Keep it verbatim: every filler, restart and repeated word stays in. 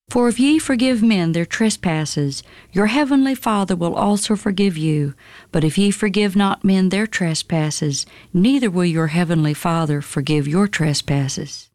For if ye forgive men their trespasses, your heavenly Father will also forgive you. But if ye forgive not men their trespasses, neither will your heavenly Father forgive your trespasses.